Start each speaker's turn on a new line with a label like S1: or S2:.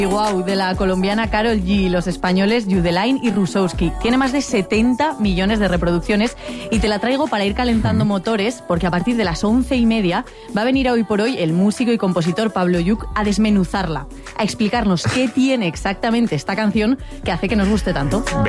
S1: Wow, de la colombiana Karol G, los españoles Yudelain y Rusowski. Tiene más de 70 millones de reproducciones y te la traigo para ir calentando motores, porque a partir de las 11:30 va a venir a Hoy por Hoy el músico y compositor Pablo Lluch a desmenuzarla, a explicarnos qué tiene exactamente esta canción que hace que nos guste tanto.